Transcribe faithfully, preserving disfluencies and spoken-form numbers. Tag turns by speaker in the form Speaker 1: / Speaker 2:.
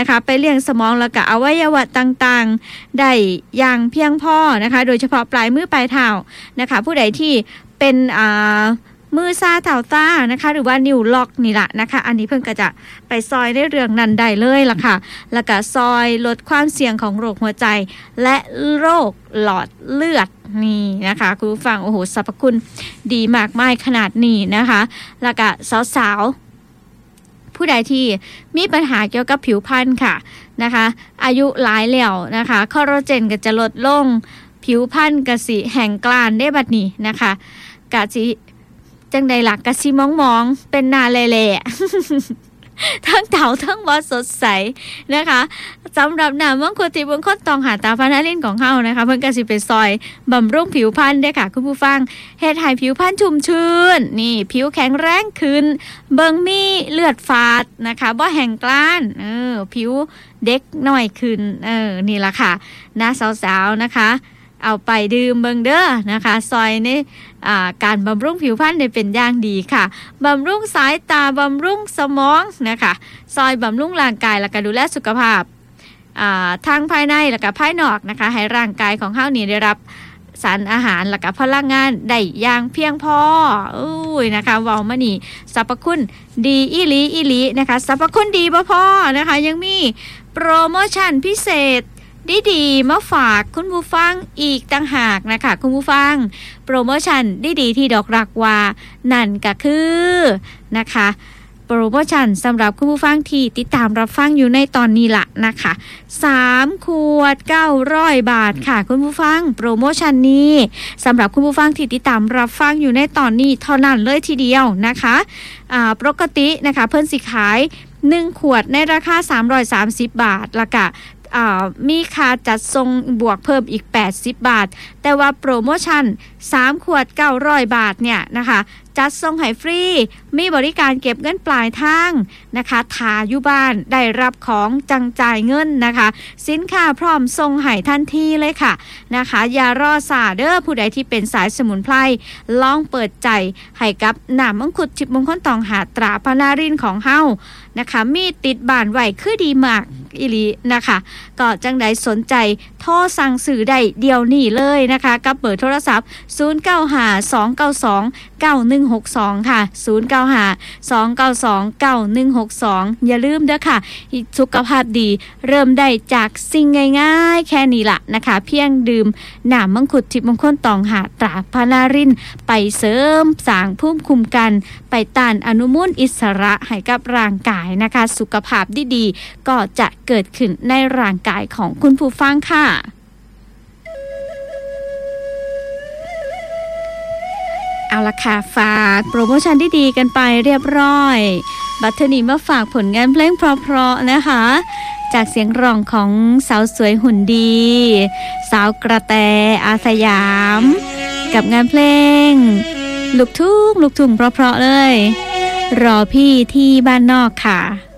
Speaker 1: นะคะไปเลี้ยงสมองแล้วก็อวัยวะต่างๆได้อย่างเพียงพอนะคะโดยเฉพาะปลายมือปลายเท้านะคะผู้ใดที่เป็นอ่ามือซาเท้าซ่านะคะหรือว่านิ้วล็อกนี่แหละนะคะอันนี้เพิ่งก็จะไปซอยได้เรื่องนั้นได้เลยล่ะค่ะแล้วก็ซอยลดความเสี่ยงของโรคหัวใจและโรคหลอดเลือดนี่นะคะคุณผู้ฟังโอ้โหสรรพคุณดีมากมายขนาดนี้นะคะแล้วก็สาวๆผู้ใดที่มีปัญหาเกี่ยวกับผิวพรรณค่ะนะคะอายุหลายแล้วนะคะคอลลาเจนก็จะลดลงผิวพรรณก็สิแห้งกร้านได้บัดนี้นะคะกะสิจังใดหลักกะสิมองๆเป็นหน้าแหล่ๆทั้งเต่าทั้งบอสสดใสนะคะสำหรับน้ำมังคุดที่เบิ่งคนตองหาตาพานาลินของเฮานะคะเพิ่นก็สิไปซอยบำรุงผิวพรรณเด้อค่ะคุณผู้ฟังเฮ็ดให้ผิวพรรณชุ่มชื้นนี่ผิวแข็งแรงขึ้นเบิ่งมีเลือดฝาดนะคะบ่แห้งกร้านเออผิวเด็กน้อยขึ้นเออนี่ล่ะค่ะนะสาวๆนะคะเอาไปดื่มเบิ่งเด้อนะคะซอยในอ่าการบำรุงผิวพรรณได้เป็นอย่างดีค่ะบำรุงสายตาบำรุงสมองนะคะซอยบำรุงร่างกายแล้วก็ดูแลสุขภาพอ่าทางภายในแล้วก็ภายนอกนะคะให้ร่างกายของเฮานี่ได้รับสารอาหารแล้วก็พลังงานได้อย่างเพียงพออุ้ยนะคะเว้ามานี่สรรพคุณดีอีหลีอีหลีนะคะสรรพคุณดีบ่พอนะคะยังมีโปรโมชั่นพิเศษดีๆมาฝากคุณผู้ฟังอีกต่างหากนะคะคุณผู้ฟังโปรโมชั่นดีๆที่ดอกรักว่านั่นก็คือนะคะโปรโมชั่นสำหรับคุณผู้ฟังที่ติดตามรับฟังอยู่ในตอนนี้ละนะคะสามขวดเก้าร้อยบาทค่ะคุณผู้ฟังโปรโมชั่นนี้สำหรับคุณผู้ฟังที่ติดตามรับฟังอยู่ในตอนนี้เท่านั้นเลยทีเดียวนะคะอ่าปกตินะคะเพิ่นสิขายหนึ่งขวดในราคาสามร้อยสามสิบบาทแล้วก็มีค่าจัดส่งบวกเพิ่มอีกแปดสิบบาทแต่ว่าโปรโมชั่นสามขวดเก้าร้อยบาทเนี่ยนะคะจัดส่งให้ฟรีมีบริการเก็บเงินปลายทางนะคะทาอยู่บ้านได้รับของจังจ่ายเงินนะคะสินค้าพร้อมส่งให้ทันทีเลยค่ะนะคะอย่ารอสาเด้อผู้ใดที่เป็นสายสมุนไพรลองเปิดใจให้กับน้ำมังคุดจิบมงคลตองหาตราพนารินของเฮานะคะมีติดบ้านไว้คือดีมากอีหลีนะคะก็จังใดสนใจโทรสั่งซื้อได้เดี๋ยวนี้เลยนะคะกับเบอร์โทรศัพท์ศูนย์ เก้า ห้า สอง เก้า สอง เก้า หนึ่ง หก สองค่ะศูนย์ เก้า ห้า สอง เก้า สอง เก้า หนึ่ง หก สองอย่าลืมเด้อค่ะสุขภาพดีเริ่มได้จากสิ่งง่ายๆแค่นี้ล่ะนะคะเพียงดื่มน้ำมังคุดทิพย์มงคลตองหาตราพานารินไปเสริมสร้างภูมิคุ้มกันไปต้านอนุมูลอิสระให้กับร่างกายนะคะสุขภาพดีๆก็จะเกิดขึ้นในร่างกายของคุณผู้ฟังค่ะเอาละค่ะฝากโปรโมชั่นดีๆกันไปเรียบร้อยบัดนี้มาฝากผลงานเพลงเพราะๆนะคะจากเสียงร้องของสาวสวยหุ่นดีสาวกระแตอาสยามกับงานเพลงลูกทุ่งลูกทุ่งเพราะๆเลยรอพี่ที่บ้านนอกค่ะ